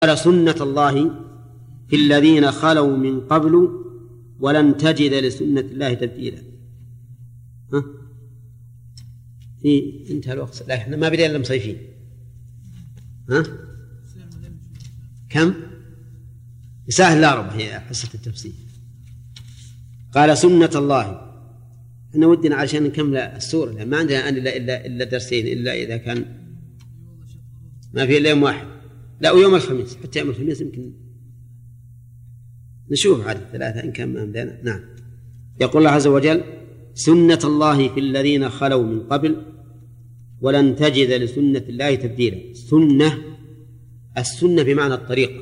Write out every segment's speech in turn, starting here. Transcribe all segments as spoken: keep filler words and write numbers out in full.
قال سنة الله في الذين خلوا من قبل ولن تجد لسنة الله تبديلا. ها؟ في انتهى الوقت، لا احنا ما بدينا الا مصيفين. ها؟ كم؟ سهل لا ربع هي حصة التفسير. قال سنة الله، احنا ودنا عشان نكمل السورة، ما عندنا الا الا الا درسين، الا اذا كان ما في الا يوم واحد، لا ويوم الخميس، حتى يوم الخميس يمكن نشوف عدد ثلاثة إن كان ما عندنا. نعم. يقول الله عز وجل سنة الله في الذين خلوا من قبل ولن تجد لسنة الله تبديلا. سنة، السنة بمعنى الطريقة،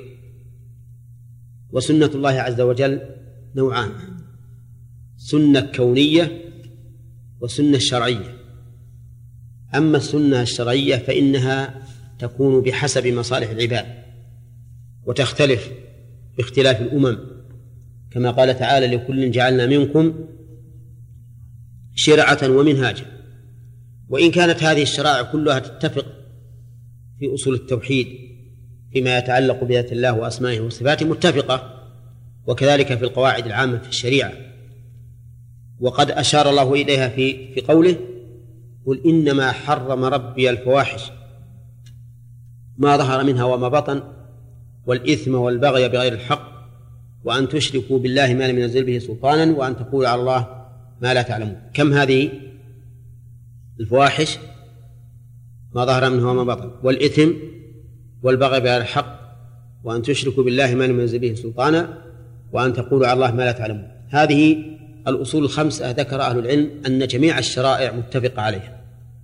وسنة الله عز وجل نوعان: سنة كونية وسنة شرعية. أما السنة الشرعية فإنها تكون بحسب مصالح العباد وتختلف باختلاف الأمم، كما قال تعالى لكل جعلنا منكم شرعة ومنهاجا. وإن كانت هذه الشرائع كلها تتفق في أصول التوحيد فيما يتعلق بذات الله وأسمائه وصفاته متفقة، وكذلك في القواعد العامة في الشريعة. وقد أشار الله إليها في في قوله قل إنما حرم ربي الفواحش ما ظهر منها وما بطن والإثم والبغي بغير الحق وأن تشركوا بالله ما لم ينزل به سلطانا وأن تقولوا على الله ما لا تعلمون. كم هذه الفواحش؟ ما ظهر منها وما بطن، والإثم والبغي بغير الحق وأن تشركوا بالله ما لم ينزل به سلطانا وأن تقولوا على الله ما لا تعلمون. هذه الأصول الخمسة ذكر أهل العلم أن جميع الشرائع متفقة عليها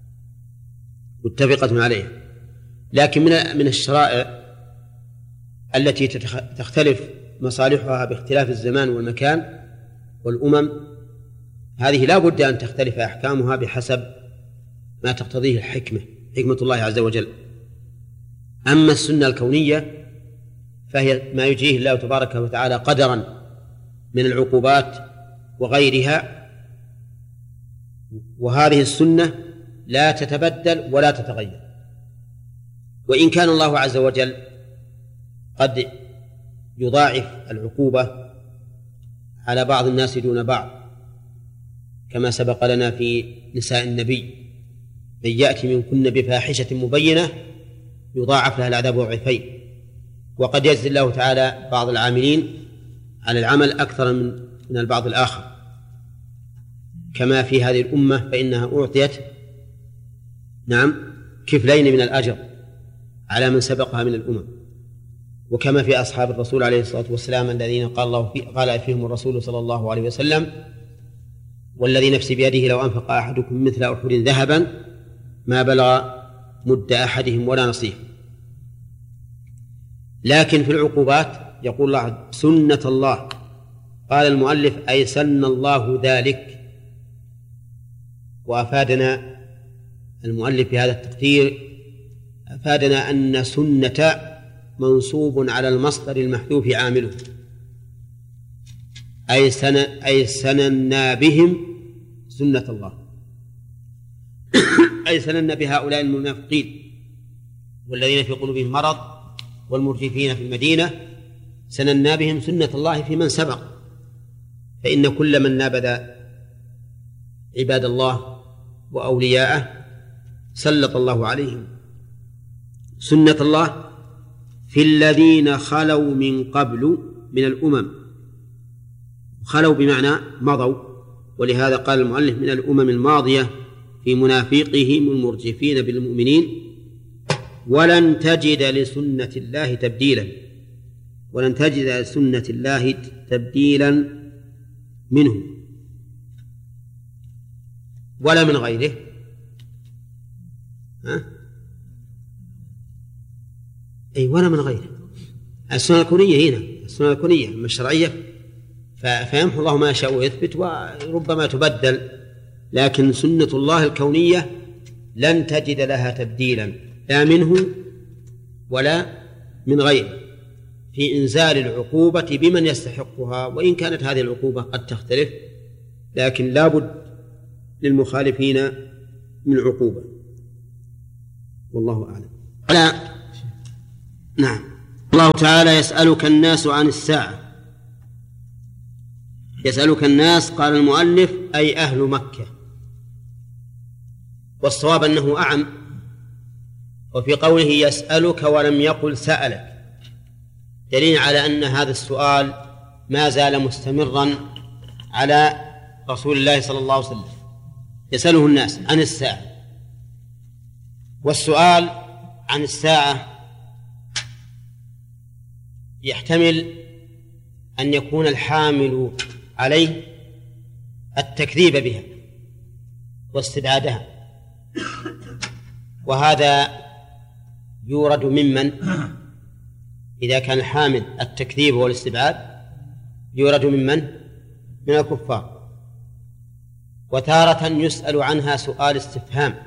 متفقة عليها لكن من من الشرائع التي تختلف مصالحها باختلاف الزمان والمكان والأمم، هذه لا بد أن تختلف أحكامها بحسب ما تقتضيه الحكمة، حكمة الله عز وجل. أما السنة الكونية فهي ما يجريه الله تبارك وتعالى قدرا من العقوبات وغيرها، وهذه السنة لا تتبدل ولا تتغير. وإن كان الله عز وجل قد يضاعف العقوبة على بعض الناس دون بعض، كما سبق لنا في نساء النبي من يأتي منكن بفاحشة مبينة يضاعف لها العذاب ضعفين، وقد يجزي الله تعالى بعض العاملين على العمل أكثر من من البعض الآخر، كما في هذه الأمة فإنها أعطيت نعم كفلين من الأجر على من سبقها من الأمم، وكما في أصحاب الرسول عليه الصلاة والسلام الذين قال الله في قال فيهم الرسول صلى الله عليه وسلم والذي نفسي بيده لو أنفق أحدكم مثل أحد ذهبا ما بلغ مد أحدهم ولا نصيف. لكن في العقوبات يقول الله سنة الله، قال المؤلف أي سن الله ذلك، وأفادنا المؤلف بهذا التقدير أفادنا أن سنة منصوب على المصدر المحذوف عامله، أي سن أي سننا بهم سنة الله أي سننا بهؤلاء المنافقين والذين في قلوبهم مرض والمرجفين في المدينة، سننا بهم سنة الله في من سبق. فإن كل من نابذ عباد الله وأولياءه سلط الله عليهم سنة الله في الذين خلوا من قبل من الأمم. خلوا بمعنى مضوا، ولهذا قال المؤلف من الأمم الماضية في منافقهم المرجفين بالمؤمنين ولن تجد لسنة الله تبديلا، ولن تجد لسنة الله تبديلا منه ولا من غيره. ها؟ أي ولا من غيره. السنة الكونية هنا السنة الكونية أما الشرعية فيمحو الله ما يشاء ويثبت وربما تبدل، لكن سنة الله الكونية لن تجد لها تبديلا لا منه ولا من غيره في إنزال العقوبة بمن يستحقها، وإن كانت هذه العقوبة قد تختلف لكن لا بد للمخالفين من عقوبة، والله أعلم. لا نعم الله تعالى يسألك الناس عن الساعة. يسألك الناس قال المؤلف أي أهل مكة، والصواب أنه أعم، وفي قوله يسألك ولم يقل سألك دليل على أن هذا السؤال ما زال مستمرا على رسول الله صلى الله عليه وسلم. يسأله الناس عن الساعة، والسؤال عن الساعة يحتمل أن يكون الحامل عليه التكذيب بها واستبعادها، وهذا يورد ممن إذا كان الحامل التكذيب والاستبعاد يورد ممن من الكفار. وتارة يسأل عنها سؤال استفهام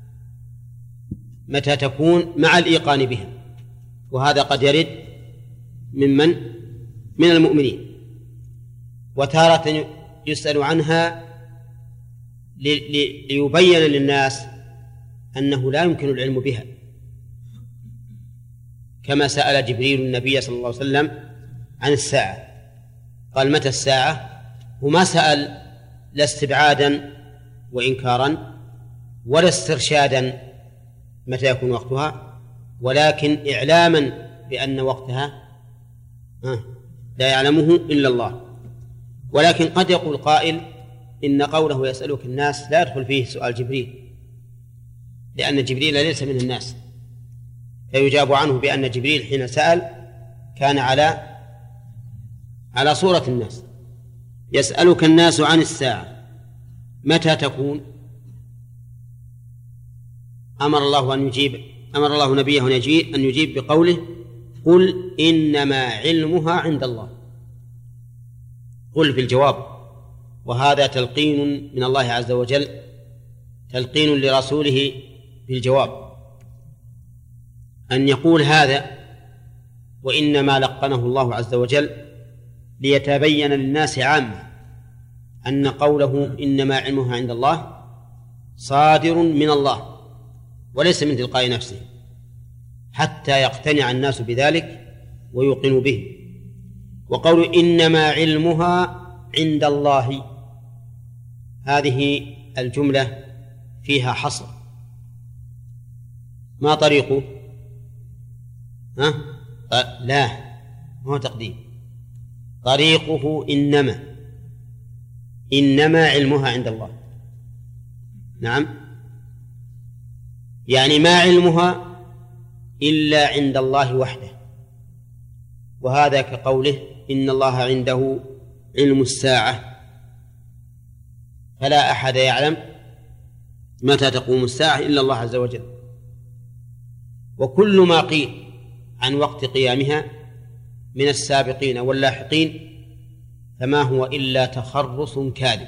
متى تكون مع الإيقان بها، وهذا قد يرد ممن من المؤمنين. وتارة يسأل عنها ليبين للناس أنه لا يمكن العلم بها، كما سأل جبريل النبي صلى الله عليه وسلم عن الساعة، قال متى الساعة؟ وما سأل لا استبعادا وإنكارا ولا استرشادا متى يكون وقتها، ولكن إعلاما بأن وقتها لا يعلمه إلا الله. ولكن قد يقول قائل إن قوله يسألك الناس لا يدخل فيه سؤال جبريل، لأن جبريل ليس من الناس، فيجاب عنه بأن جبريل حين سأل كان على على صورة الناس. يسألك الناس عن الساعة متى تكون؟ أمر الله أن يجيب أمر الله نبيه أن يجيب بقوله قل إنما علمها عند الله. قل في الجواب، وهذا تلقين من الله عز وجل، تلقين لرسوله بالجواب أن يقول هذا، وإنما لقنه الله عز وجل ليتبين للناس عامة أن قوله إنما علمها عند الله صادر من الله وليس من تلقاء نفسه، حتى يقتنع الناس بذلك ويوقنوا به. وقول إنما علمها عند الله هذه الجملة فيها حصر، ما طريقه؟ ها؟ لا، ما هو تقديم، طريقه إنما إنما علمها عند الله. نعم، يعني ما علمها إلا عند الله وحده، وهذا كقوله إن الله عنده علم الساعة فلا أحد يعلم متى تقوم الساعة إلا الله عز وجل. وكل ما قيل عن وقت قيامها من السابقين واللاحقين فما هو إلا تخرص كاذب،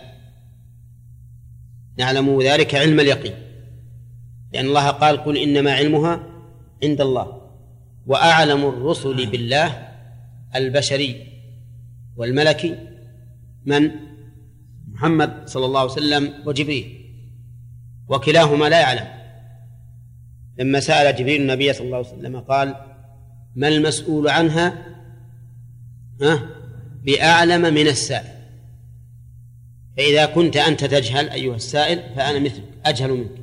نعلم ذلك علم اليقين، لأن الله قال قل إنما علمها عند الله، وأعلم الرسل بالله البشري والملكي من؟ محمد صلى الله عليه وسلم وجبريل، وكلاهما لا يعلم. لما سأل جبريل النبي صلى الله عليه وسلم قال ما المسؤول عنها ها بأعلم من السائل، فإذا كنت أنت تجهل أيها السائل فأنا مثلك أجهل منك.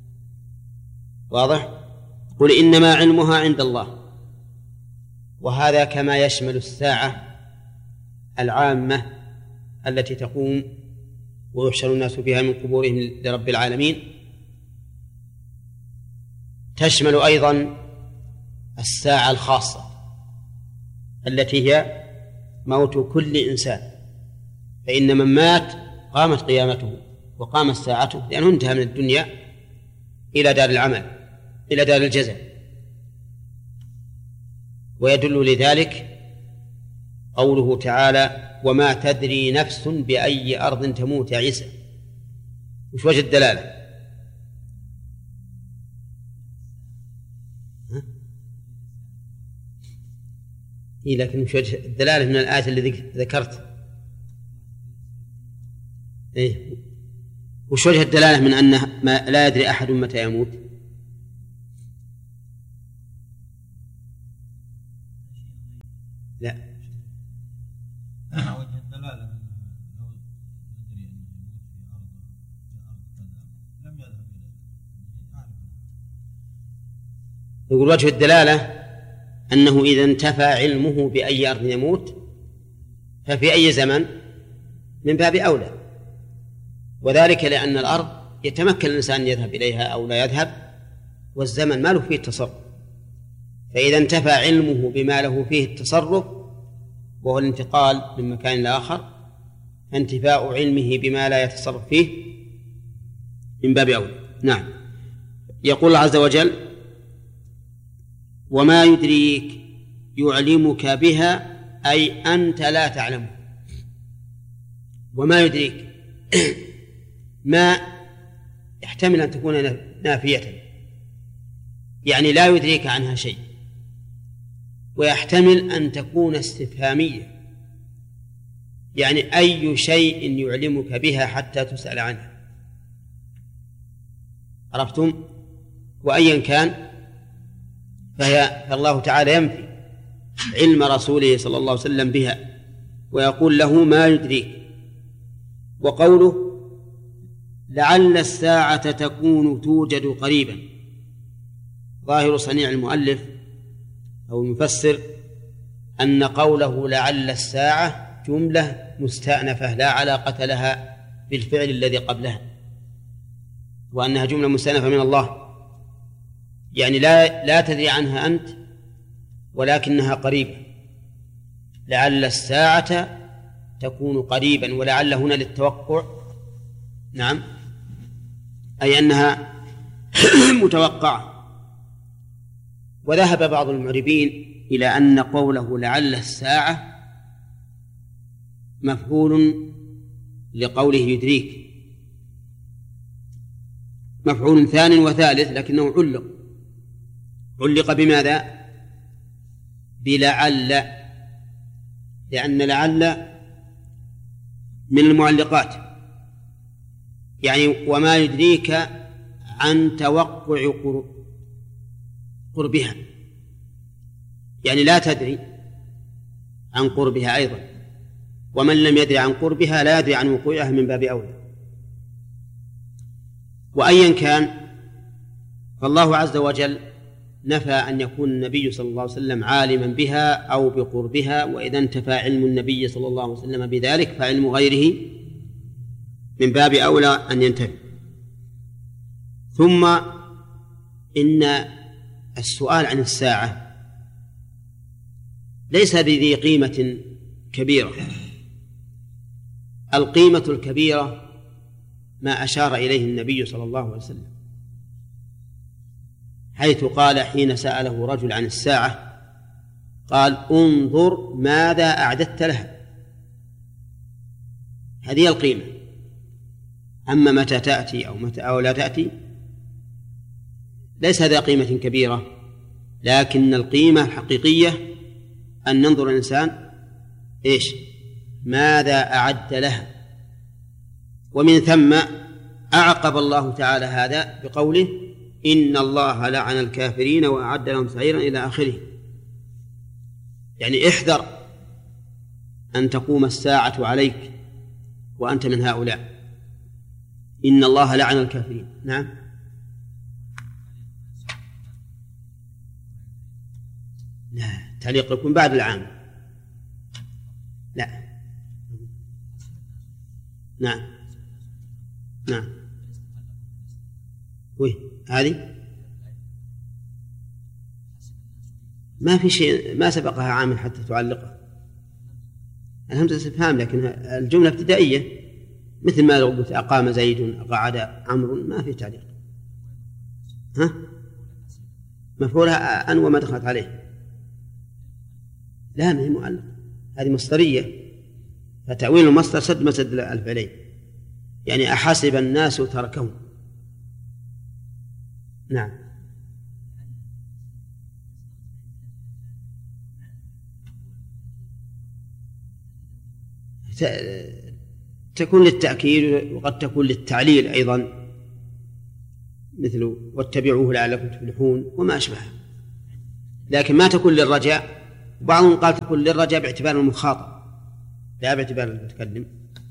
واضح؟ قل إنما علمها عند الله، وهذا كما يشمل الساعة العامة التي تقوم ويحشر الناس فيها من قبورهم لرب العالمين، تشمل أيضا الساعة الخاصة التي هي موت كل إنسان، فإن من مات قامت قيامته وقامت ساعته، لأنه انتهى من الدنيا إلى دار العمل، إلى دار الجزاء. ويدل لذلك قوله تعالى وما تدري نفس بأي أرض تموت يا عيسى. وش وجه الدلالة؟ إيه لكن وش وجه الدلالة من الآية اللي ذكرت؟ إيه وش وجه الدلالة من أنه ما لا يدري أحد متى يموت؟ لا. وجه الدلالة لو يدري أنه يموت في أرض في أرض كذا لم يذهب إليه يعرف. يقول وجه الدلالة أنه إذا انتفى علمه بأي أرض يموت ففي أي زمن من باب أولى، وذلك لأن الأرض يتمكن الإنسان أن يذهب إليها أو لا يذهب، والزمن ما له فيه التصرف. فإذا انتفى علمه بما له فيه التصرف وهو الانتقال من مكان لآخر، فانتفاء علمه بما لا يتصرف فيه من باب أولى. نعم. يقول الله عز وجل: وما يدريك يعلمك بها، أي أنت لا تعلم. وما يدريك ما يحتمل أن تكون نافية، يعني لا يدريك عنها شيء، ويحتمل أن تكون استفهامية، يعني أي شيء يعلمك بها حتى تسأل عنها. عرفتم؟ وأيا كان فهي فالله تعالى ينفي علم رسوله صلى الله عليه وسلم بها ويقول له ما يدريك. وقوله لعل الساعة تكون توجد قريبا، ظاهر صنيع المؤلف أو المفسر أن قوله لعل الساعة جملة مستأنفة لا علاقة لها بالفعل الذي قبلها، وأنها جملة مستأنفة من الله، يعني لا لا تدري عنها أنت ولكنها قريبة. لعل الساعة تكون قريبا، ولعل هنا للتوقع، نعم، أي أنها متوقعة. وذهب بعض المعربين إلى أن قوله لعل الساعة مفعول لقوله يدريك، مفعول ثاني وثالث، لكنه علق علق بماذا؟ بلعل، لأن لعل من المعلقات، يعني وما يدريك عن توقع قربها، يعني لا تدري عن قربها أيضا، ومن لم يدري عن قربها لا يدري عن وقوعها من باب أولى. وأيا كان فالله عز وجل نفى أن يكون النبي صلى الله عليه وسلم عالما بها أو بقربها، وإذا انتفى علم النبي صلى الله عليه وسلم بذلك فعلم غيره من باب أولى أن ينتفي. ثم إن السؤال عن الساعة ليس بذي قيمة كبيرة، القيمة الكبيرة ما أشار إليه النبي صلى الله عليه وسلم، حيث قال حين سأله رجل عن الساعة قال انظر ماذا أعددت لها، هذه القيمة. أما متى تأتي أو متى أو لا تأتي ليس ذا قيمة كبيرة، لكن القيمة الحقيقية أن ننظر الإنسان إيش ماذا أعد لها. ومن ثم أعقب الله تعالى هذا بقوله إن الله لعن الكافرين وأعد لهم سعيرا إلى آخره، يعني احذر أن تقوم الساعة عليك وأنت من هؤلاء. إن الله لعن الكافرين. نعم. لا، تعليق يكون بعد العام. لا. نعم نعم. وي هذه ما في شيء، ما سبقها عامل حتى تعلقه. الهمزة استفهام، لكن الجملة ابتدائية، مثل ما لو قلت أقام زيد قعد عمرو ما في تعليق. ها مفعولها أن وما دخلت عليه، لا ما هي معلق، هذه مصدرية، فتأويل المصدر سد مسد الفعلين، يعني أحسب الناس تركهم. نعم. تكون للتأكيد وقد تكون للتعليل أيضا، مثل واتبعوه لعلكم تفلحون وما أشبهه، لكن ما تكون للرجاء وبعضهم قال تكون للرجاء باعتبار المخاطب لا باعتبار المتكلم.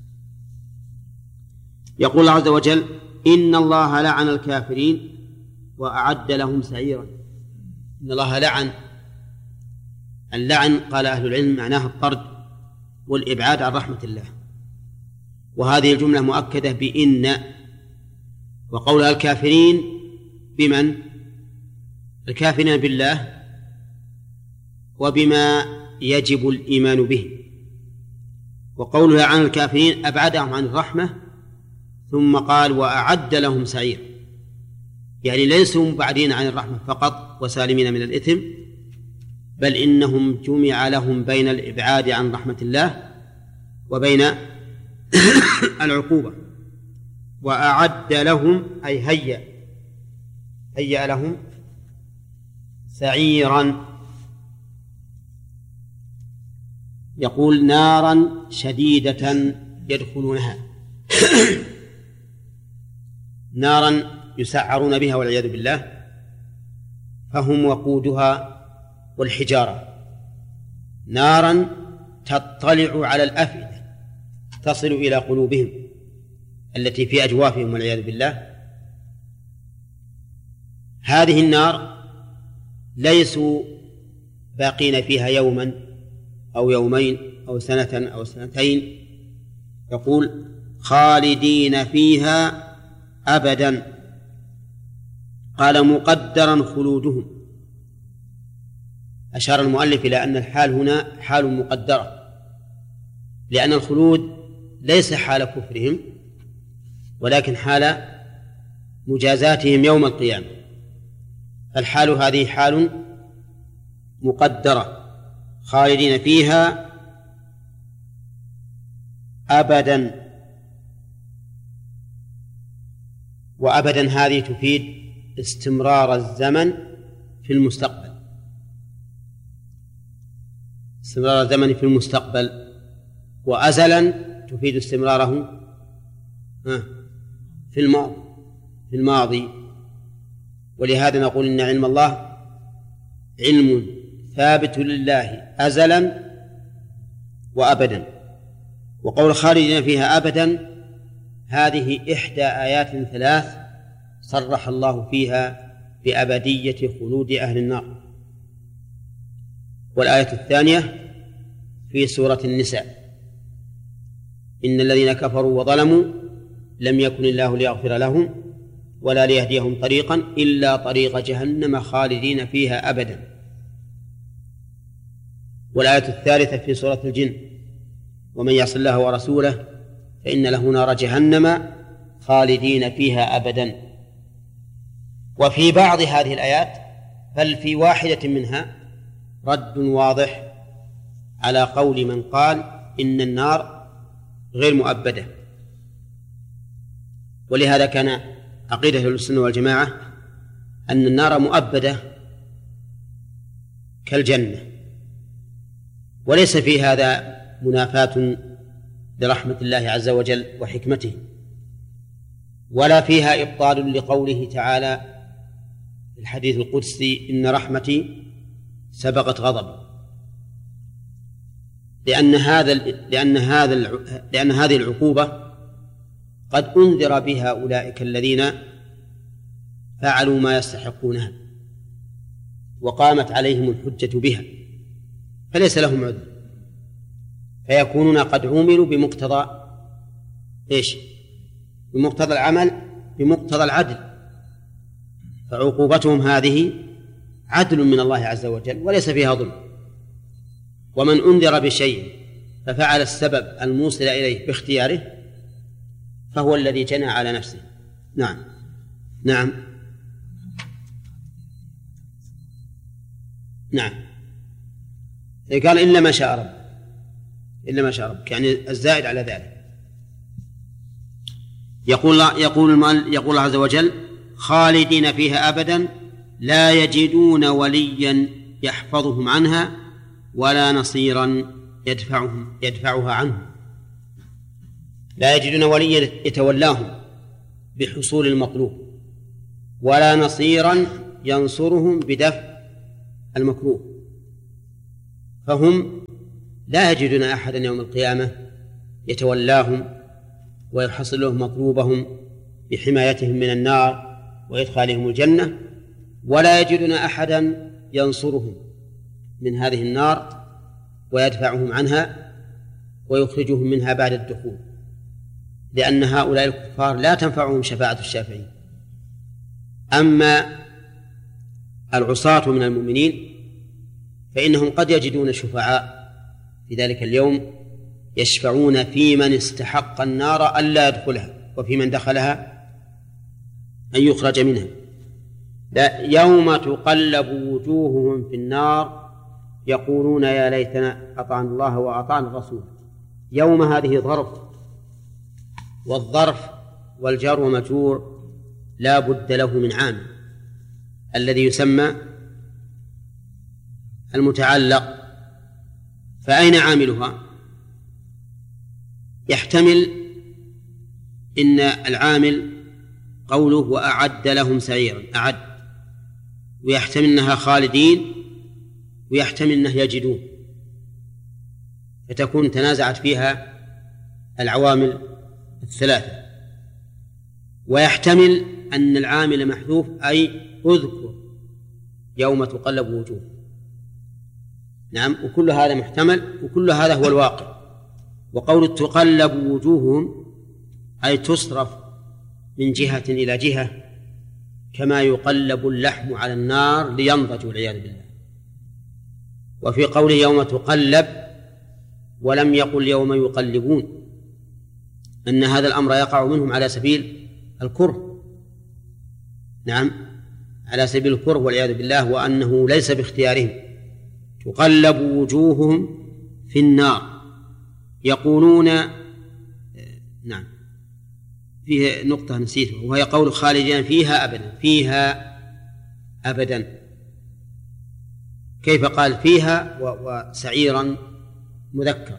يقول الله عز وجل إن الله لعن الكافرين وأعد لهم سعيرا. إن الله لعن، اللعن قال أهل العلم معناه الطرد والإبعاد عن رحمة الله، وهذه الجملة مؤكدة بإن، وقولها الكافرين بمن؟ الكافرين بالله وبما يجب الإيمان به. وقولها عن الكافرين أبعدهم عن الرحمة، ثم قال وأعد لهم سعير، يعني ليسوا مبعدين عن الرحمة فقط وسالمين من الإثم، بل إنهم جمع لهم بين الإبعاد عن رحمة الله وبين العقوبة. وأعد لهم أي هيأ هيأ لهم سعيرا، يقول نارا شديدة يدخلونها نارا يسعرون بها والعياذ بالله، فهم وقودها والحجارة، نارا تطلع على الأفئدة تصل إلى قلوبهم التي في أجوافهم والعياذ بالله. هذه النار ليسوا باقين فيها يوما أو يومين أو سنة أو سنتين، يقول خالدين فيها أبدا، قال مقدرا خلودهم. أشار المؤلف إلى أن الحال هنا حال مقدرة، لأن الخلود ليس حال كفرهم ولكن حال مجازاتهم يوم القيامة، فالحال هذه حال مقدرة، خالدين فيها أبدا. وأبدا هذه تفيد استمرار الزمن في المستقبل، استمرار الزمن في المستقبل، وأزلا تفيد استمراره في الماضي في الماضي ولهذا نقول إن علم الله علم ثابت لله أزلا وأبدا. وقول خالدين فيها أبدا هذه إحدى آيات ثلاث صرح الله فيها بأبدية خلود أهل النار. والآية الثانية في سورة النساء إن الذين كفروا وظلموا لم يكن الله ليغفر لهم ولا ليهديهم طريقا إلا طريق جهنم خالدين فيها أبدا. والآية الثالثة في سورة الجن ومن يعص الله ورسوله فإن له نار جهنم خالدين فيها أبدا. وفي بعض هذه الآيات بل في واحدة منها رد واضح على قول من قال إن النار غير مؤبدة. ولهذا كان عقيدة أهل السنة والجماعة أن النار مؤبدة كالجنة، وليس في هذا منافاة لرحمة الله عز وجل وحكمته، ولا فيها إبطال لقوله تعالى في الحديث القدسي إن رحمتي سبقت غضبي، لأن هذا لأن هذا لأن هذه العقوبة قد أنذر بها أولئك الذين فعلوا ما يستحقونها وقامت عليهم الحجة بها، فليس لهم عذر، فيكونون قد عوملوا بمقتضى إيش؟ بمقتضى العمل، بمقتضى العدل، فعقوبتهم هذه عدل من الله عز وجل وليس فيها ظلم. ومن أنذر بشيء ففعل السبب الموصل إليه باختياره فهو الذي جنى على نفسه. نعم نعم نعم قال إلا ما شاء رب، إلا ما شاء رب يعني الزائد على ذلك. يقول الله يقول المال يقول الله عز وجل خالدين فيها أبدا لا يجدون وليا يحفظهم عنها ولا نصيرا يدفعهم يدفعها عنهم. لا يجدون وليا يتولاهم بحصول المطلوب ولا نصيرا ينصرهم بدفع المكروه. فهم لا يجدون أحدا يوم القيامة يتولاهم ويحصل لهم مطلوبهم بحمايتهم من النار وإدخالهم الجنة، ولا يجدون أحدا ينصرهم من هذه النار ويدفعهم عنها ويخرجهم منها بعد الدخول، لأن هؤلاء الكفار لا تنفعهم شفاعة الشافعين. أما العصاة من المؤمنين فإنهم قد يجدون شفعاء في ذلك اليوم يشفعون في من استحق النار ألا يدخلها، وفي من دخلها أن يخرج منها. يوم تقلب وجوههم في النار يقولون يا ليتنا أطعنا الله وأطعنا الرسول. يوم هذه ظرف، والظرف والجار ومجرور لا بد له من عامل الذي يسمى المتعلق. فأين عاملها؟ يحتمل إن العامل قوله وأعد لهم سعيرا، أعد، ويحتمل أنها خالدين، ويحتمل أنه يجدون، فتكون تنازعت فيها العوامل الثلاثة. ويحتمل أن العامل محذوف، أي اذكر يوم تقلب وجوه. نعم، وكل هذا محتمل، وكل هذا هو الواقع. وقول تقلب وجوههم أي تصرف من جهة إلى جهة كما يقلب اللحم على النار لينضج والعياذ بالله. وفي قوله يوم تقلب ولم يقل يوم يقلبون أن هذا الأمر يقع منهم على سبيل الكره، نعم على سبيل الكره والعياذ بالله، وأنه ليس باختيارهم. تقلب وجوههم في النار يقولون، نعم فيه نقطة نسيتها وهي قول خالدين فيها أبدا، فيها أبدا. كيف قال فيها وسعيرا مذكر؟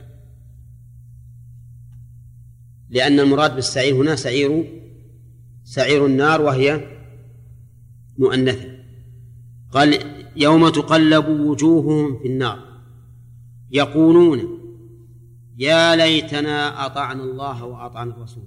لأن المراد بالسعير هنا سعير سعير النار وهي مؤنثة. قال يوم تقلب وجوههم في النار يقولون يا ليتنا أطعنا الله وأطعنا الرسول.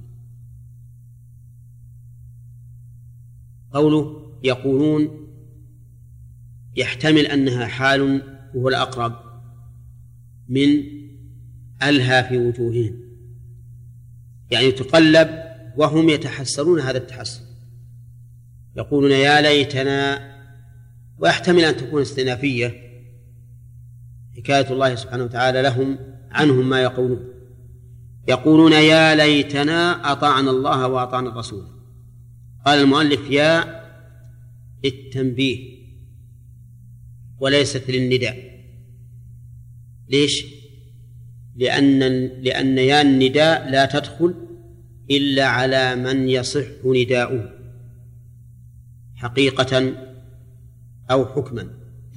قوله يقولون يحتمل أنها حال وهو الأقرب من ألهى في وجوههم، يعني تقلب وهم يتحسرون هذا التحسر، يقولون يا ليتنا. ويحتمل أن تكون استئنافية، حكاية الله سبحانه وتعالى لهم عنهم ما يقولون. يقولون يا ليتنا أطعنا الله وأطعنا الرسول. قال المؤلف يا التنبيه وليست للنداء. ليش؟ لأن لأن يا النداء لا تدخل إلا على من يصح نداؤه حقيقة أو حكما.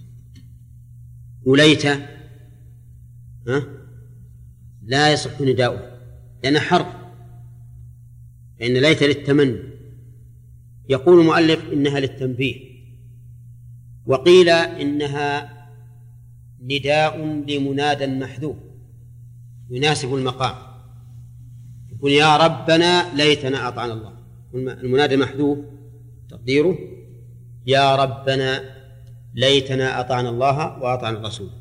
وليت ها لا يصح نداؤه لأن حرف، فإن ليت للتمني. يقول المؤلف إنها للتنبيه، وقيل إنها نداء لمنادى محذوف يناسب المقام، يقول يا ربنا ليتنا أطعنا الله. المنادى محذوف تقديره يا ربنا ليتنا أطعنا الله وأطعنا الرسول.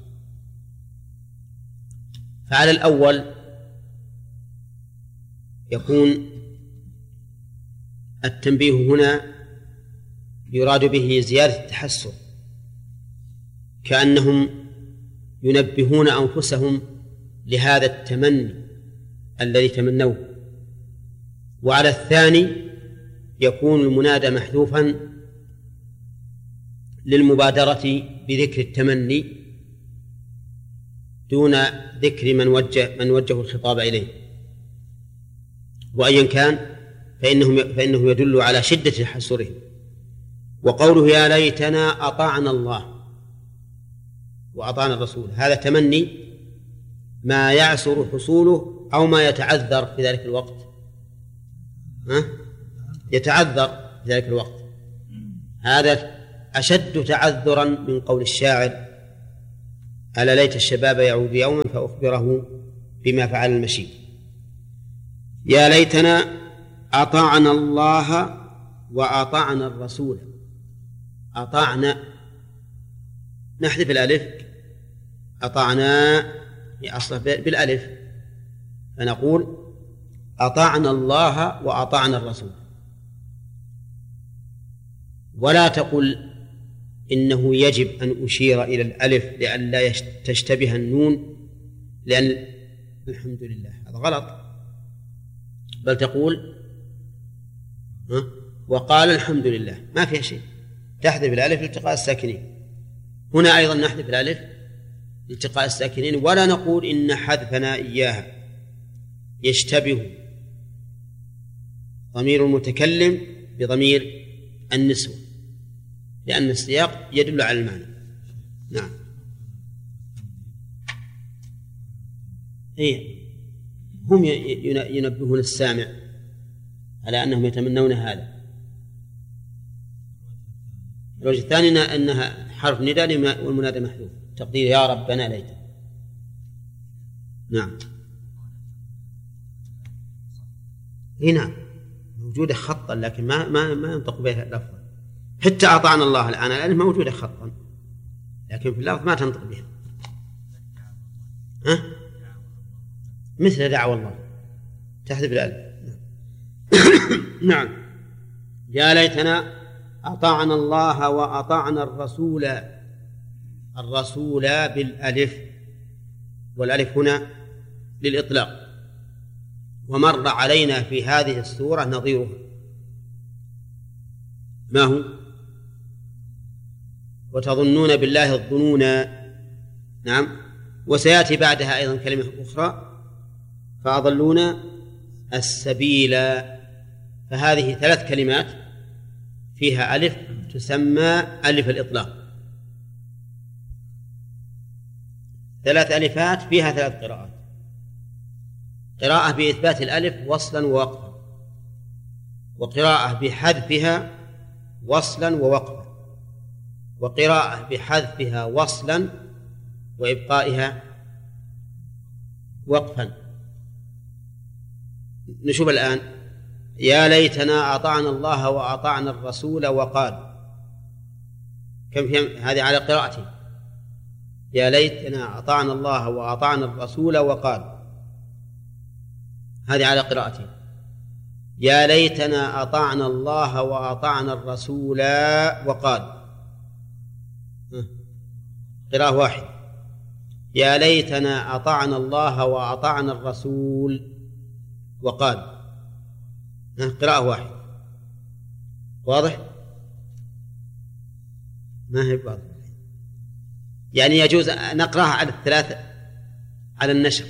فعلى الأول يكون التنبيه هنا يراد به زيادة التحسر، كأنهم ينبهون أنفسهم لهذا التمني الذي تمنوه. وعلى الثاني يكون المنادى محذوفا للمبادرة بذكر التمني دون ذكر من وجه من وجه الخطاب إليه. وأيا كان فإنه فإنه يدل على شدة تحسرهم. وقوله يا ليتنا أطعنا الله وأطعنا الرسول هذا تمني ما يعسر حصوله أو ما يتعذر في ذلك الوقت، ها؟ يتعذر في ذلك الوقت. هذا أشد تعذرا من قول الشاعر ألا ليت الشباب يعود يوما فأخبره بما فعل المشيب. يا ليتنا أطعنا الله وأطعنا الرسول. أطعنا نحذف الألف، أطعنا أصله بالألف، فنقول أطعنا الله وأطعنا الرسول. ولا تقل إنه يجب أن أشير إلى الألف لئلا تشتبه النون، لأن الحمد لله هذا غلط، بل تقول ها وقال الحمد لله، ما فيها شيء، تحذف الألف لالتقاء الساكنين. هنا أيضا نحذف الألف لالتقاء الساكنين، ولا نقول إن حذفنا إياها يشتبه ضمير المتكلم بضمير النسوة، لأن السياق يدل على المعنى. نعم. إيه هم ينبهون السامع على أنهم يتمنون هذا. الوجه الثاني أنها حرف نداء والمنادى محذوف، تقدير يا ربنا ليت. نعم. هنا موجودة خطا لكن ما ما ما ينطق بها لفظا. حتى أطعنا الله الآن الألف موجودة خطا لكن في اللفظ ما تنطق بها. ها؟ مثل دعوى الله تحذف الألف. نعم. يا ليتنا أطعنا الله وأطعنا الرسول. الرسول بالألف، والألف هنا للإطلاق، ومر علينا في هذه السورة نظيرها. ما هو؟ وتظنون بالله الظنون. نعم. وسيأتي بعدها أيضا كلمة أخرى فأضلونا السبيل. فهذه ثلاث كلمات فيها ألف تسمى ألف الإطلاق، ثلاث ألفات فيها ثلاث قراءات: قراءة بإثبات الألف وصلا ووقفا، وقراءة بحذفها وصلا ووقفا، وقراءة بحذفها وصلا وإبقائها وقفا. نشوف الآن. يا ليتنا أطعنا الله وأطعنا الرسول وقال. كم في هذه على قراءتي؟ يا ليتنا أطعنا الله وأطعنا الرسول وقال، هذه على قراءتي. يا ليتنا أطعنا الله وأطعنا الرسول وقال، قراءة واحد. يا ليتنا أطعنا الله وأطعنا الرسول وقال، قراءة واحد. واضح؟ ما هي واضح. يعني يجوز نقرأها على الثلاثة على النشر.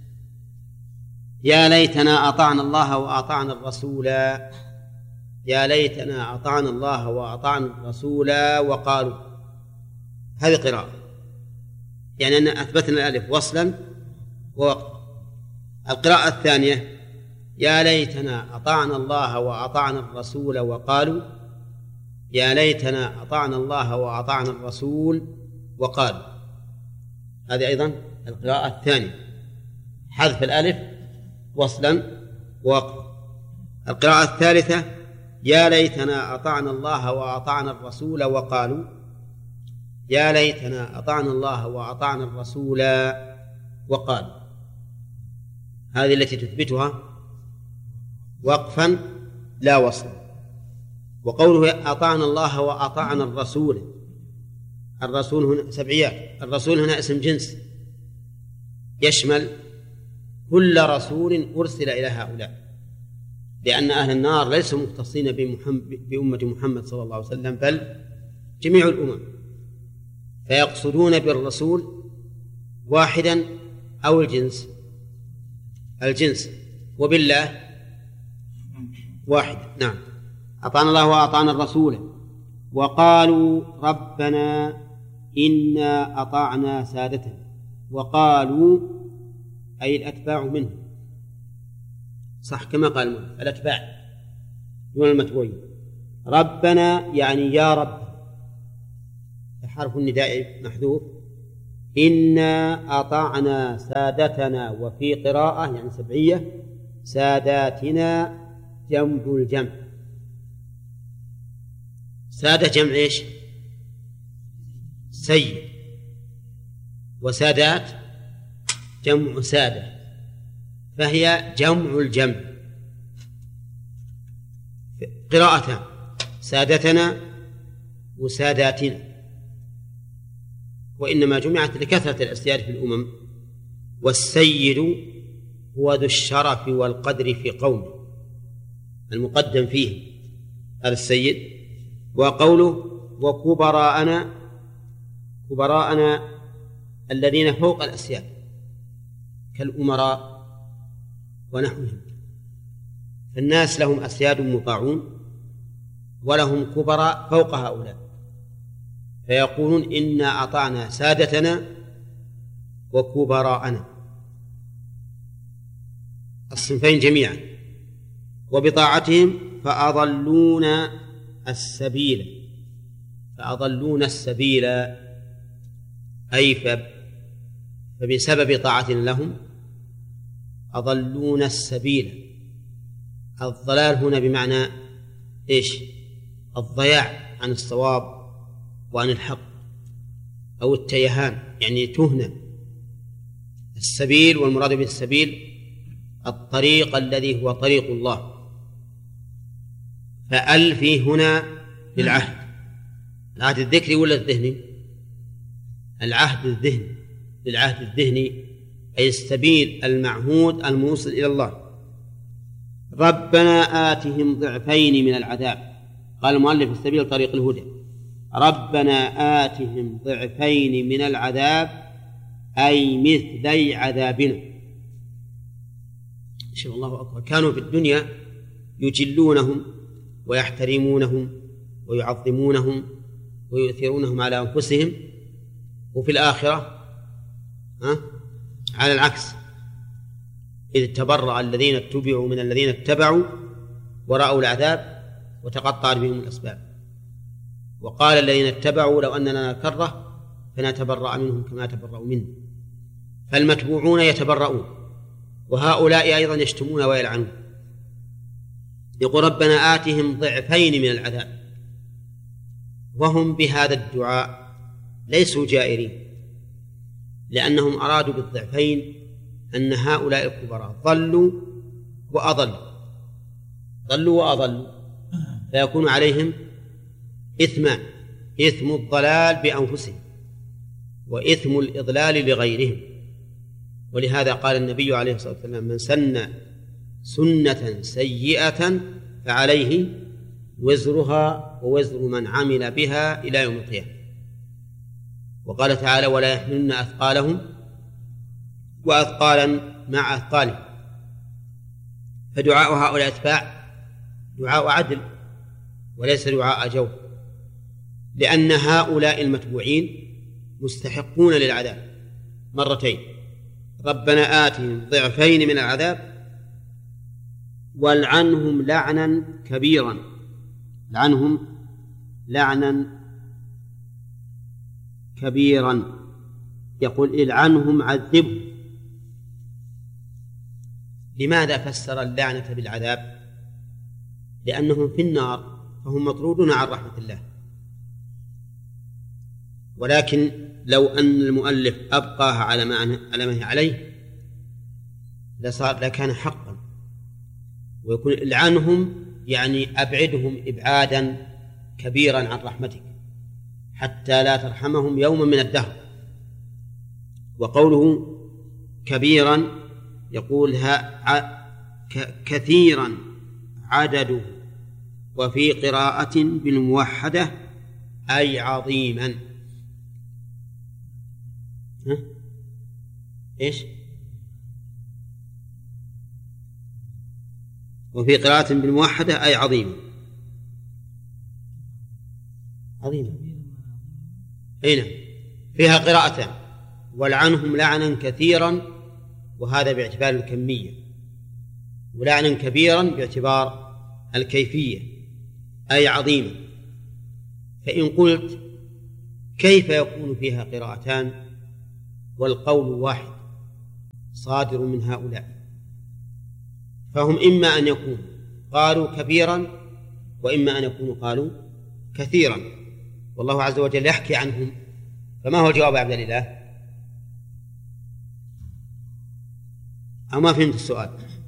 يا ليتنا أطعنا الله وأطعنا الرسول. يا ليتنا أطعنا الله وأطعنا الرسول وقالوا، هذه قراءة، يعني أن أثبتنا الألف وصلا ووقفا. القراءة الثانية: يا ليتنا أطعنا الله وأطعنا الرسول وقالوا. يا ليتنا أطعنا الله وأطعنا الرسول وقالوا، هذه أيضا القراءة الثانية، حذف الألف وصلا ووقفا. القراءة الثالثة: يا ليتنا أطعنا الله وأطعنا الرسول وقالوا. يا ليتنا أطعنا الله وأطعنا الرسول وقالوا، هذه التي تثبتها وقفا لا وصلا. وقوله أطعنا الله وأطعنا الرسول، الرسول هنا سبعيات، الرسول هنا اسم جنس يشمل كل رسول أرسل إلى هؤلاء، لأن أهل النار ليسوا مختصين بأمة محمد صلى الله عليه وسلم بل جميع الأمم، فيقصدون بالرسول واحدا أو الجنس الجنس وبالله واحد. نعم. أطعنا الله وأطعنا الرسول وقالوا ربنا إنا أطعنا سادتنا. وقالوا أي الأتباع منه، صح كما قال الأتباع دون المتبوعين. ربنا يعني يا رب، حرف النداء محذوف، إنا أطعنا سادتنا، وفي قراءة يعني سبعية ساداتنا جمع الجمع. سادة جمع إيش؟ سيد، وسادات جمع سادة، فهي جمع الجمع. قراءتان سادتنا وساداتنا، وإنما جمعت لكثرة الأسياد في الأمم. والسيد هو ذو الشرف والقدر في قومه، المقدم فيه هذا السيد. وقوله وكبراءنا، كبراءنا الذين فوق الأسياد كالأمراء ونحوهم. فالناس لهم أسياد مطاعون ولهم كبراء فوق هؤلاء، فيقولون إنا أطعنا سادتنا وكبراءنا، الصنفين جميعا. وبطاعتهم فأضلون السبيل، فأضلون السبيل أي فبسبب طاعتنا لهم أضلون السبيل. الضلال هنا بمعنى إيش؟ الضياع عن الصواب وعن الحق، أو التيهان يعني تهنى. السبيل والمراد بالسبيل الطريق الذي هو طريق الله. فأل في هنا للعهد، العهد الذكري ولا الذهني؟ العهد الذهني، للعهد الذهني أي السبيل المعهود الموصل إلى الله. ربنا آتهم ضعفين من العذاب، قال المؤلف السبيل طريق الهدى. ربنا آتهم ضعفين من العذاب أي مثلي عذابنا. شاء الله أكبر. كانوا في الدنيا يجلونهم ويحترمونهم ويعظمونهم ويؤثرونهم على أنفسهم، وفي الآخرة ها؟ على العكس، إذ تبرأ الذين اتبعوا من الذين اتبعوا ورأوا العذاب وتقطعت بهم الأسباب. وقال الذين اتبعوا لو أننا لنا كرة فنتبرأ منهم كما تبرأوا منا. فالمتبوعون يتبرؤون، وهؤلاء أيضا يشتمون ويلعنون. يقول ربنا آتهم ضعفين من العذاب، وهم بهذا الدعاء ليسوا جائرين، لأنهم أرادوا بالضعفين أن هؤلاء الكبراء ضلوا وأضلوا، ضلوا وأضلوا، فيكون عليهم إثمان: إثم الضلال بأنفسهم وإثم الإضلال لغيرهم. ولهذا قال النبي عليه الصلاة والسلام: من سن سنة سيئة فعليه وزرها ووزر من عمل بها إلى يوم القيامة. وقال تعالى: ولا يحملن أثقالهم وأثقالا مع أثقالهم. فدعاء هؤلاء الأتباع دعاء عدل وليس دعاء جور، لأن هؤلاء المتبوعين مستحقون للعذاب مرتين: ربنا آتهم ضعفين من العذاب والعنهم لعنا كبيرا. لعنهم لعنا كبيرا، يقول العنهم عذبهم. لماذا فسر اللعنة بالعذاب؟ لأنهم في النار فهم مطرودون عن رحمة الله. ولكن لو أن المؤلف أبقاها على ما هي عليه لصار لكان حقا، ويكون العنهم يعني أبعدهم إبعادا كبيرا عن رحمتك حتى لا ترحمهم يوما من الدهر. وقوله كبيرا يقول ها كثيرا عدده، وفي قراءة بالموحدة أي عظيما. ها؟ إيش؟ وفي قراءة بالموحدة أي عظيما. عظيما هنا فيها قراءتان: ولعنهم لعنا كثيرا، وهذا باعتبار الكمية، ولعنا كبيرا باعتبار الكيفية أي عظيما. فإن قلت كيف يكون فيها قراءتان والقول واحد صادر من هؤلاء، فهم إما أن يكونوا قالوا كبيرا وإما أن يكونوا قالوا كثيرا، والله عز وجل يحكي عنهم. فما هو الجواب يا عبد الإله؟ أو ما فهمت السؤال؟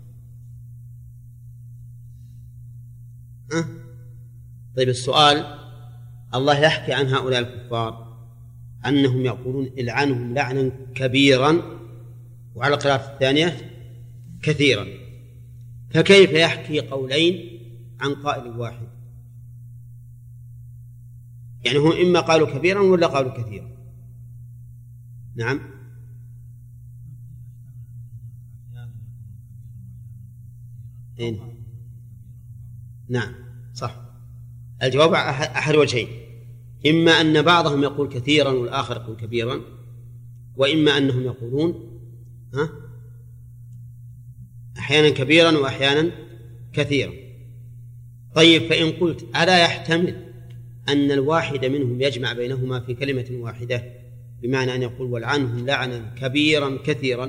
أه؟ طيب السؤال، الله يحكي عن هؤلاء الكفار أنهم يقولون العنهم لعنا كبيرا، وعلى القراءة الثانية كثيرا، فكيف يحكي قولين عن قائل واحد؟ يعني هم إما قالوا كبيرا ولا قالوا كثيرا. نعم إيه؟ نعم صح. الجواب أحد وجهين، إما أن بعضهم يقول كثيرا والآخر يقول كبيرا، وإما أنهم يقولون ها أحيانا كبيرا وأحيانا كثيرا. طيب فإن قلت ألا يحتمل أن الواحد منهم يجمع بينهما في كلمة واحدة، بمعنى أن يقول والعنهم لعنا كبيرا كثيرا؟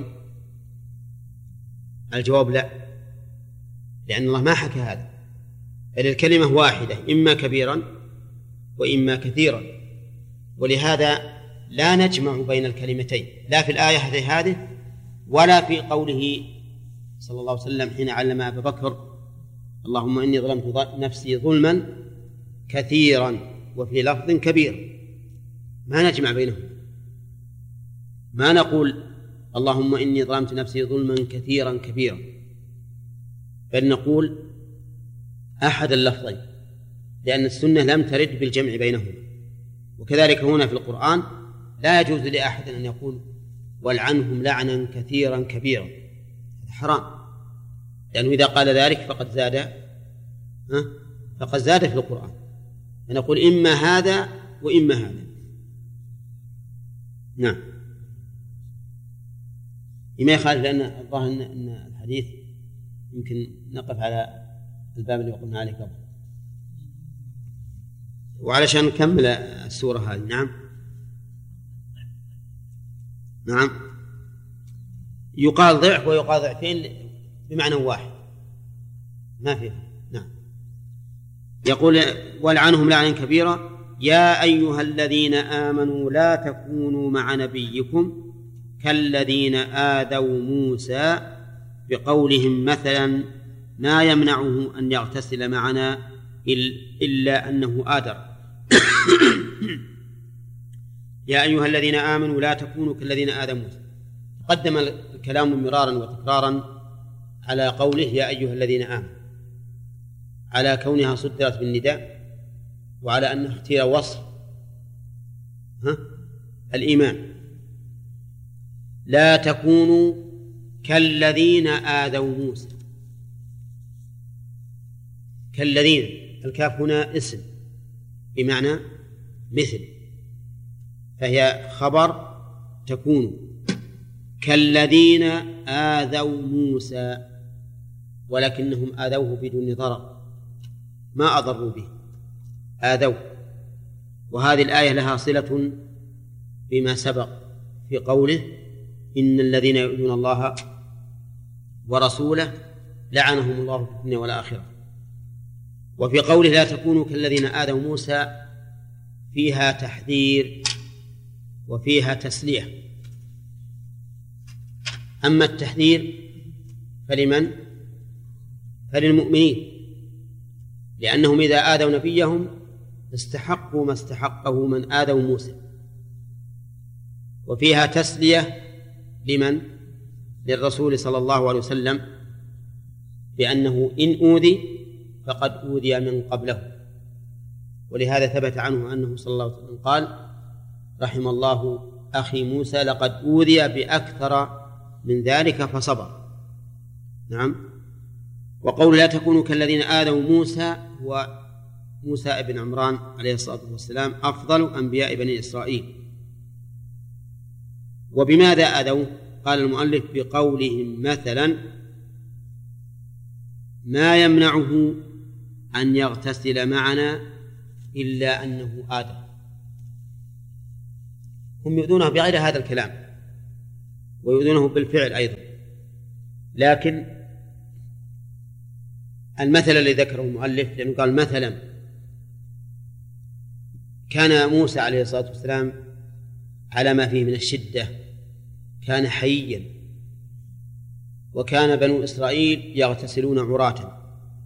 الجواب لا، لأن الله ما حكى هذا، بل الكلمة واحدة، إما كبيرا وإما كثيرا، ولهذا لا نجمع بين الكلمتين، لا في الآية هذه ولا في قوله صلى الله عليه وسلم حين علم أبا بكر اللهم إني ظلمت نفسي ظلما كثيرا وفي لفظ كبير. ما نجمع بينهم، ما نقول اللهم إني ظلمت نفسي ظلما كثيرا كبيرا، بل نقول أحد اللفظين، لأن السنة لم ترد بالجمع بينهما. وكذلك هنا في القرآن لا يجوز لأحد أن يقول والعنهم لعنا كثيرا كبيرا، حرام، لأنه إذا قال ذلك فقد زاد ها فقد زاد في القرآن، فنقول إما هذا وإما هذا. نعم ما يخالف، لأن الظاهر أن الحديث يمكن نقف على الباب اللي قلنا عليه قبل، وعلشان نكمل السورة هذه. نعم نعم يقال ضعف ويقال ضعفين بمعنى واحد، ما فيه. نعم يقول والعنهم لعنا كبيرا يا أيها الذين آمنوا لا تكونوا مع نبيكم كالذين آذوا موسى بقولهم مثلا ما يمنعه أن يغتسل معنا إلا أنه آدر. يا أيها الذين آمنوا لا تكونوا كالذين آذوا موسى. قدم الكلام مرارا وتكرارا على قوله يا أيها الذين آمنوا، على كونها صدرت بالنداء، وعلى أنها اختير وصف ها الإيمان. لا تكونوا كالذين آذوا موسى. كالذين، الكاف هنا اسم بمعنى مثل، فهي خبر تكون كالذين آذوا موسى، ولكنهم آذوه بدون ضرر، ما أضروا به، آذوه. وهذه الآية لها صلة بما سبق في قوله إن الذين يؤذون الله ورسوله لعنهم الله في الدنيا والآخرة. وفي قوله لا تكونوا كالذين آذوا موسى فيها تحذير وفيها تسلية. أما التحذير فلمن؟ فللمؤمنين، لأنهم إذا آذوا نبيهم استحقوا ما استحقه من آذوا موسى. وفيها تسلية لمن؟ للرسول صلى الله عليه وسلم، بأنه إن أوذي فقد أوذي من قبله. ولهذا ثبت عنه أنه صلى الله عليه وسلم قال رحم الله أخي موسى لقد أوذي بأكثر من ذلك فصبر. نعم. وقول لا تكونوا كالذين آذوا موسى، هو موسى ابن عمران عليه الصلاة والسلام أفضل أنبياء بني إسرائيل. وبماذا آذوا؟ قال المؤلف بقولهم مثلا ما يمنعه أن يغتسل معنا إلا أنه آدم. هم يؤذونه بغير هذا الكلام، ويؤذونه بالفعل أيضا. لكن المثل الذي ذكره المؤلف، لأنه قال مثلا كان موسى عليه الصلاة والسلام على ما فيه من الشدة كان حييا، وكان بنو إسرائيل يغتسلون عراة،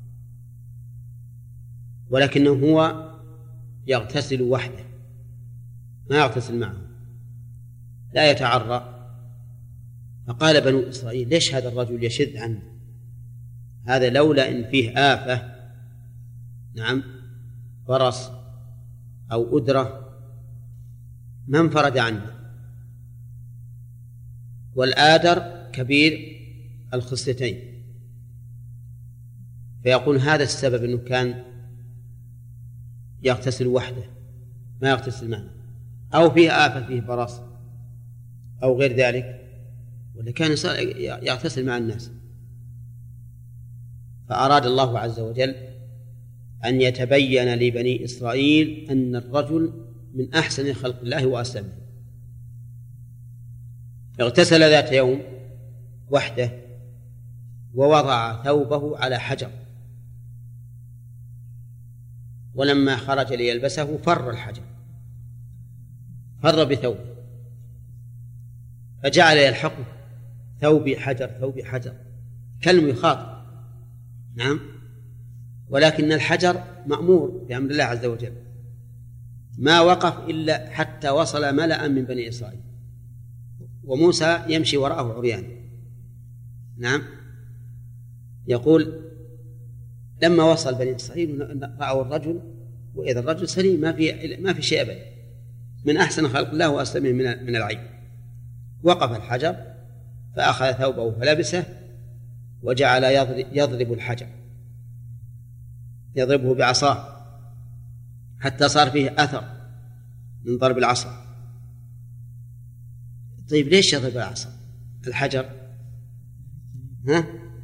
ولكنه هو يغتسل وحده ما يغتسل معه، لا يتعرى. فقال بنو إسرائيل: ليش هذا الرجل يشذ عنه؟ هذا لولا إن فيه آفة، نعم، برص أو أدرة، ما انفرد عنه. والآدر كبير الخصلتين، فيقول هذا السبب أنه كان يغتسل وحده ما يغتسل معه، أو فيه آفة، فيه برص أو غير ذلك، ولا كان يغتسل مع الناس. فأراد الله عز وجل أن يتبين لبني إسرائيل أن الرجل من أحسن خلق الله وأسلمه. اغتسل ذات يوم وحده ووضع ثوبه على حجر، ولما خرج ليلبسه فر الحجر، فر بثوبه، فجعل يلحقه ثوبي حجر ثوبي حجر، كلمة يخاطب، نعم، ولكن الحجر مأمور بأمر الله عز وجل، ما وقف إلا حتى وصل ملأ من بني إسرائيل، وموسى يمشي وراءه عريان. نعم، يقول لما وصل بني إسرائيل رأوا الرجل، وإذا الرجل سليم ما في ما في شيء أبدا، من أحسن خلق الله وأسلمه من من العيب. وقف الحجر فأخذ ثوبه فلبسه وجعل يضرب الحجر، يضربه بعصاه حتى صار فيه أثر من ضرب العصا. طيب ليش يضرب العصا الحجر؟ ها؟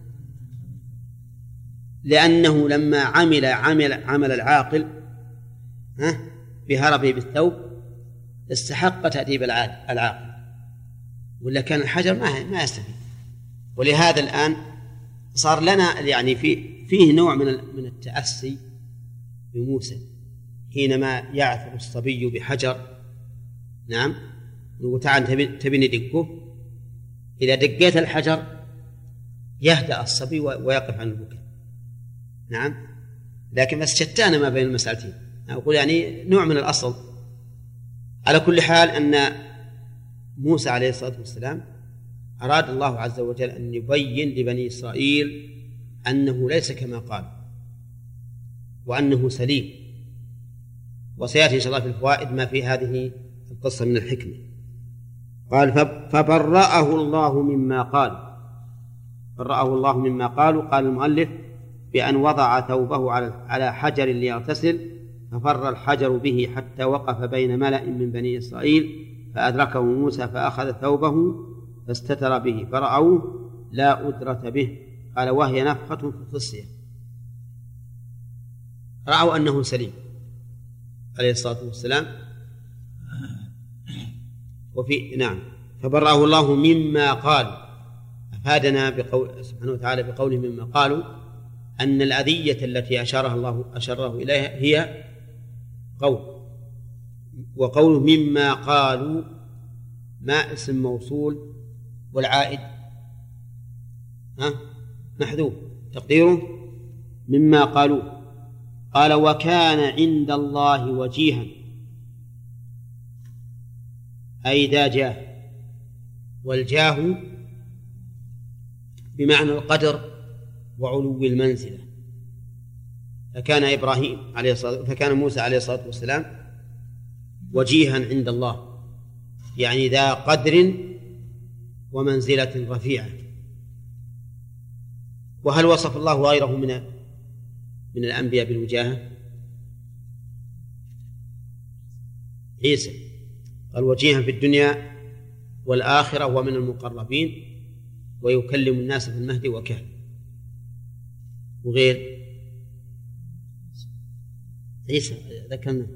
لأنه لما عمل عمل عمل العاقل ها بهربه بالثوب استحق تأديب العاقل، ولا كان الحجر ما ما يستفيد. ولهذا الآن صار لنا يعني في فيه نوع من من التأسي بموسى حينما يعثر الصبي بحجر، نعم، وتعال تبي ندقه، إذا دقيت الحجر يهدأ الصبي ويقف عن البكاء، نعم، لكن بس شتان ما بين المسألتين، أقول يعني نوع من الأصل. على كل حال أن موسى عليه الصلاة والسلام أراد الله عز وجل أن يبين لبني إسرائيل أنه ليس كما قال، وأنه سليم. وسيأتي إن شاء الله في الفوائد ما في هذه القصة من الحكمة. قال فبرأه الله مما قال، برأه الله مما قالوا. قال المؤلف بأن وضع ثوبه على حجر ليغتسل ففر الحجر به حتى وقف بين ملأ من بني إسرائيل فأدركه موسى فأخذ ثوبه فاستتر به فرأوه لا أدرة به. قال وهي نفخة في الخصية، رأوا أنه سليم عليه الصلاة والسلام. وفي نعم فبرأه الله مما قال، أفادنا بقول سبحانه وتعالى بقوله مما قالوا أن الأذية التي أشارها الله أشاره إليها هي قول، وقوله مما قالوا ما اسم موصول والعائد ها محذوف تقديره مما قالوا. قال وكان عند الله وجيها، أي ذا جاه، والجاه بمعنى القدر وعلو المنزلة. فكان إبراهيم عليه الصلاة فكان موسى عليه الصلاة والسلام وجيها عند الله، يعني ذا قدر ومنزلة رفيعة. وهل وصف الله غيره من من الأنبياء بالوجاهة؟ عيسى قال وجيها في الدنيا والآخرة ومن المقربين ويكلم الناس في المهد وكهلا. وغير عيسى ذكرنا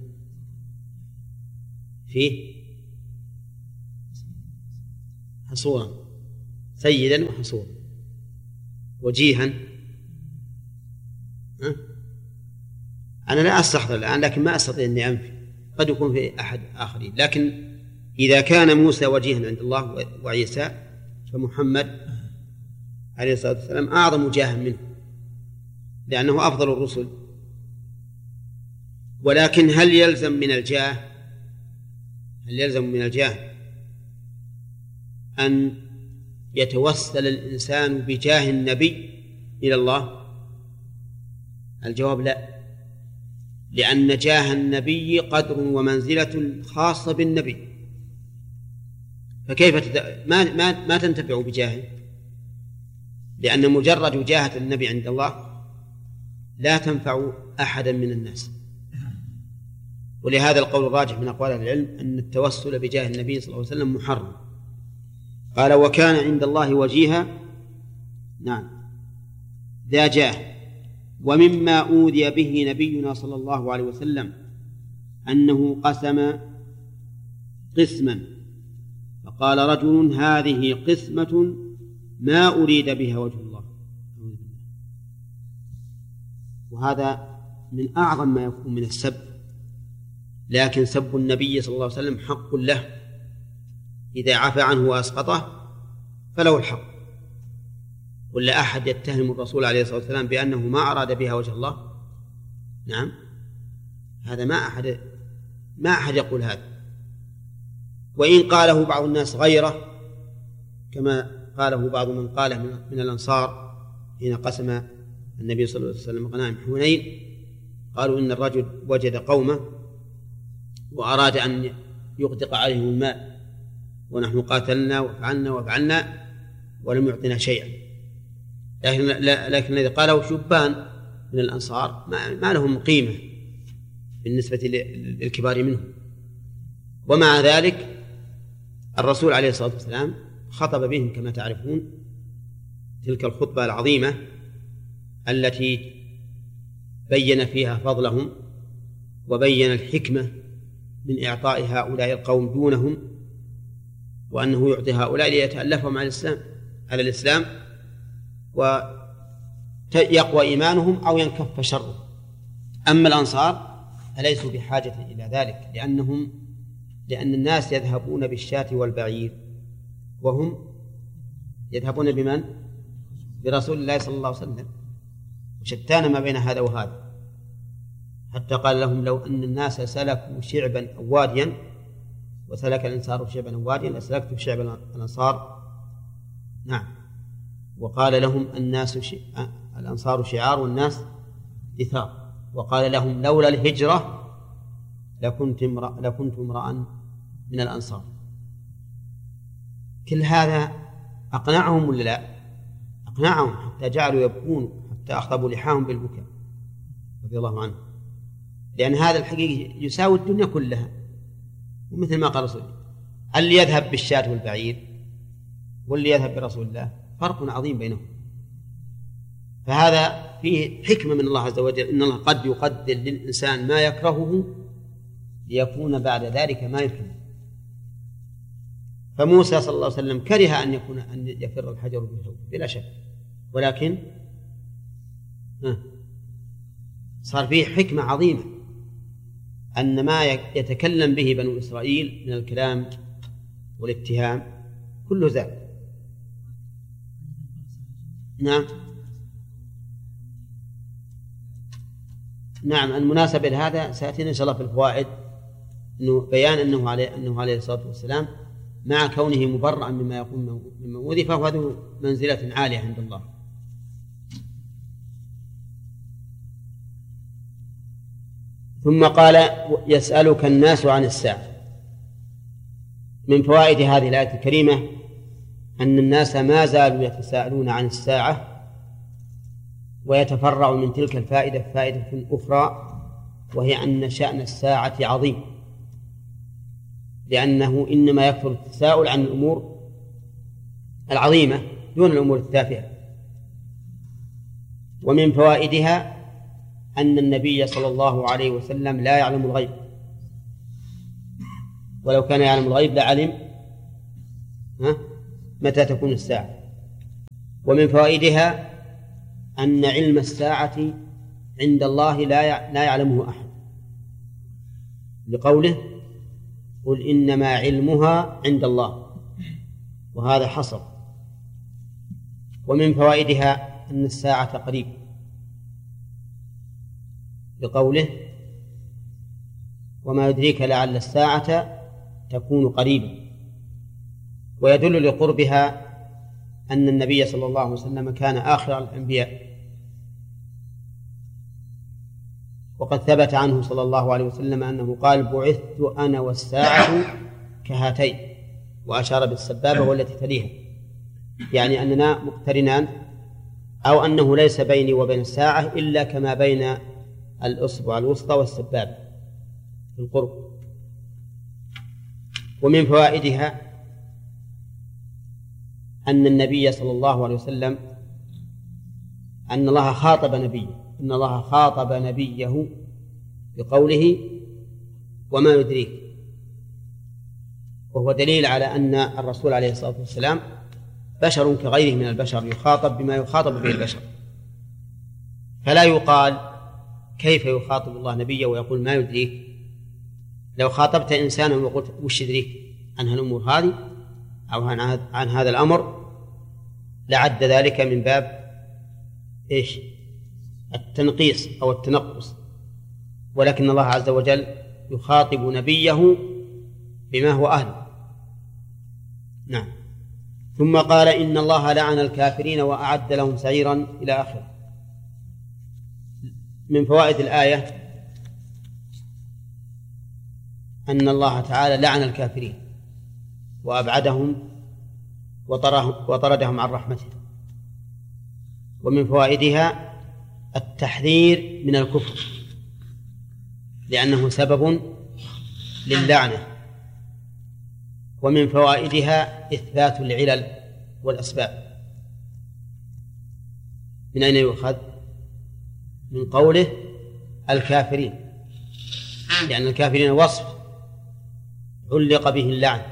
فيه حصورا سيدا وحصورا وجيها. ها؟ أنا لا أستحضر الآن لكن ما أستطيع أني أنفي، قد يكون في أحد آخرين، لكن إذا كان موسى وجيها عند الله وعيسى فمحمد عليه الصلاة والسلام أعظم جاها منه لأنه أفضل الرسل. ولكن هل يلزم من الجاه هل يلزم من الجاه أن يتوسل الإنسان بجاه النبي إلى الله؟ الجواب لا، لأن جاه النبي قدر ومنزلة خاصة بالنبي، فكيف تت... ما... ما... ما تنتفع بجاهه، لأن مجرد جاهة النبي عند الله لا تنفع أحدا من الناس. ولهذا القول الراجح من أقوال العلم أن التوسل بجاه النبي صلى الله عليه وسلم محرم. قال وكان عند الله وجيها، نعم ذا جاه. ومما أوذي به نبينا صلى الله عليه وسلم أنه قسم قسما فقال رجل هذه قسمة ما أريد بها وجه الله، وهذا من أعظم ما يكون من السب. لكن سب النبي صلى الله عليه وسلم حق له، إذا عفى عنه وأسقطه فله الحق. ولا أحد يتهم الرسول عليه الصلاة والسلام بأنه ما أراد بها وجه الله؟ نعم، هذا ما أحد ما أحد يقول هذا. وإن قاله بعض الناس غيره كما قاله بعض من قاله من الأنصار حين قسم النبي صلى الله عليه وسلم غنائم حنين، قالوا إن الرجل وجد قومه وأراد أن يغدق عليهم الماء ونحن قاتلنا وفعلنا وفعلنا ولم يعطنا شيئا. لكن, لكن الذي قاله شبان من الأنصار ما لهم قيمة بالنسبة للكبار منهم. ومع ذلك الرسول عليه الصلاة والسلام خطب بهم كما تعرفون تلك الخطبة العظيمة التي بين فيها فضلهم وبين الحكمة من إعطاء هؤلاء القوم دونهم، وأنه يعطي هؤلاء ليتألفهم على الإسلام على الإسلام ويقوى إيمانهم أو ينكف شره. أما الأنصار فليسوا بحاجة إلى ذلك، لأنهم لأن الناس يذهبون بالشاة والبعير وهم يذهبون بمن؟ برسول الله صلى الله عليه وسلم، وشتان ما بين هذا وهذا. حتى قال لهم لو أن الناس سلكوا شعبا أو واديا وسلك الأنصار شعبا أو واديا لسلكتوا شعب الأنصار. نعم. وقال لهم الناس ش... الأنصار شعار والناس دثار. وقال لهم لولا الهجرة لكنت امرأ لكنت امرأ من الأنصار. كل هذا أقنعهم ولا لا؟ أقنعهم حتى جعلوا يبكون، حتى أخطبوا لحاهم بالبكاء رضي الله عنه، لأن هذا الحقيقة يساوي الدنيا كلها. ومثل ما قال رسول الله اللي يذهب بالشاة والبعير واللي يذهب برسول الله فرق عظيم بينهم. فهذا فيه حكمة من الله عز وجل، إن الله قد يقدر للإنسان ما يكرهه ليكون بعد ذلك ما يكره. فموسى صلى الله عليه وسلم كره أن يكون أن يفر الحجر بالحوت بلا شك، ولكن صار فيه حكمة عظيمة أن ما يتكلم به بنو إسرائيل من الكلام والاتهام كله زال. نعم نعم المناسبة لهذا سيأتينا إن شاء الله في الفوائد، إنه بيان أنه عليه أنه عليه الصلاة والسلام مع كونه مبرأ مما يقوم مما أوذي فهو ذو منزلة عالية عند الله. ثم قال يسألك الناس عن الساعة. من فوائد هذه الآية الكريمة أن الناس ما زالوا يتساءلون عن الساعة، ويتفرع من تلك الفائدة فائدة أخرى، وهي أن شأن الساعة عظيم، لأنه إنما يكثر التساؤل عن الأمور العظيمة دون الأمور التافهة. ومن فوائدها أن النبي صلى الله عليه وسلم لا يعلم الغيب، ولو كان يعلم الغيب لعلم ها متى تكون الساعة. ومن فوائدها أن علم الساعة عند الله لا لا يعلمه أحد، لقوله قل إنما علمها عند الله، وهذا حصر. ومن فوائدها أن الساعة قريب، لقوله وما يدريك لعل الساعة تكون قريبا. ويدل لقربها أن النبي صلى الله عليه وسلم كان آخر الأنبياء، وقد ثبت عنه صلى الله عليه وسلم أنه قال بعثت أنا والساعة كهاتين، وأشار بالسبابة والتي تليها، يعني أننا مقترنان، أو أنه ليس بيني وبين الساعة إلا كما بين الأصبع الوسطى والسبابة في القرب. ومن فوائدها أن النبي صلى الله عليه وسلم أن الله خاطب نبيه إن الله خاطب نبيه بقوله وما يدريك، وهو دليل على أن الرسول عليه الصلاة والسلام بشر كغيره من البشر، يخاطب بما يخاطب به البشر، فلا يقال كيف يخاطب الله نبيه ويقول ما يدريك. لو خاطبت إنسانا وقلت وش يدريك عن هالأمور هذه أو عن هذا الأمر لعد ذلك من باب إيش؟ التنقيص أو التنقص، ولكن الله عز وجل يخاطب نبيه بما هو أهله. نعم. ثم قال إن الله لعن الكافرين وأعد لهم سعيرا إلى آخره. من فوائد الآية أن الله تعالى لعن الكافرين وأبعدهم وطردهم عن رحمته. ومن فوائدها التحذير من الكفر لأنه سبب للعنة. ومن فوائدها إثبات العلل والأسباب. من أين يؤخذ؟ من قوله الكافرين، لأن الكافرين وصف علق به اللعن،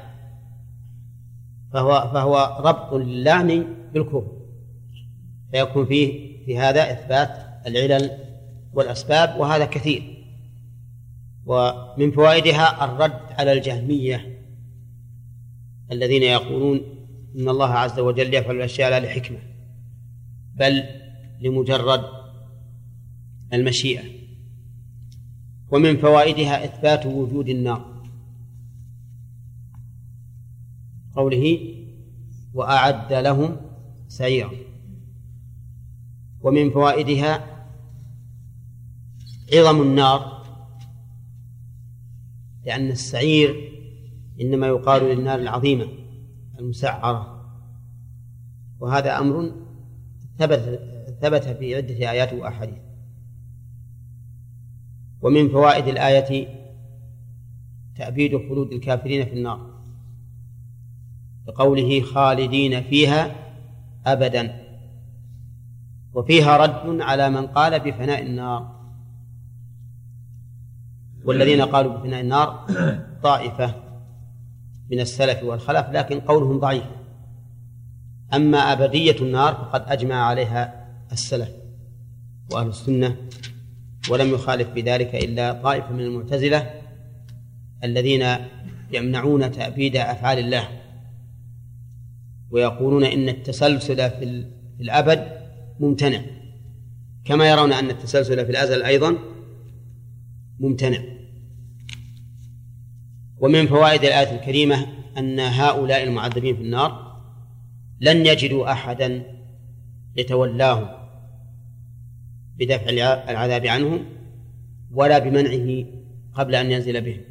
فهو, فهو ربط للعن بالكفر، فيكون فيه في هذا إثبات العلل والأسباب، وهذا كثير. ومن فوائدها الرد على الجهمية الذين يقولون إن الله عز وجل يفعل الأشياء لا لحكمة بل لمجرد المشيئة. ومن فوائدها إثبات وجود النار، قوله وأعد لهم سعيرا. ومن فوائدها عظم النار، لأن السعير إنما يقال للنار العظيمة المسعرة، وهذا أمر ثبت ثبت في عدة آيات وأحاديث. ومن فوائد الآية تأبيد خلود الكافرين في النار، بقوله خالدين فيها أبدا، وفيها رد على من قال بفناء النار. والذين قالوا بفناء النار طائفة من السلف والخلف، لكن قولهم ضعيف. أما أبدية النار فقد أجمع عليها السلف وأهل السنة، ولم يخالف بذلك إلا طائفة من المعتزلة الذين يمنعون تأبيد أفعال الله، ويقولون إن التسلسل في الأبد ممتنع، كما يرون أن التسلسل في الأزل أيضا ممتنع. ومن فوائد الآية الكريمة أن هؤلاء المعذبين في النار لن يجدوا أحدا يتولاهم بدفع العذاب عنهم ولا بمنعه قبل أن ينزل بهم،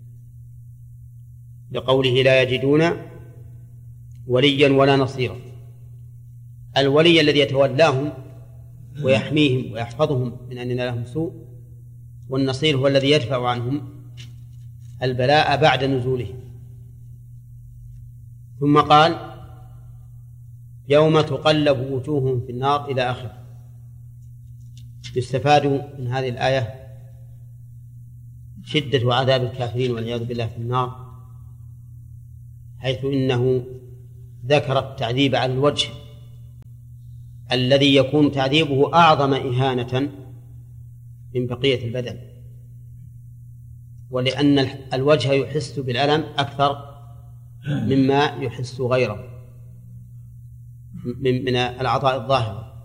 لقوله لا يجدون وليا ولا نصيرا. الولي الذي يتولاهم ويحميهم ويحفظهم من أن ينالهم سوء، والنصير هو الذي يدفع عنهم البلاء بعد نزوله. ثم قال يوم تقلب وجوههم في النار إلى آخره. يستفاد من هذه الآية شدة عذاب الكافرين والعياذ بالله في النار، حيث إنه ذكر التعذيب على الوجه الذي يكون تعذيبه أعظم إهانة من بقية البدن، ولأن الوجه يحس بالألم أكثر مما يحس غيره من الأعضاء الظاهرة.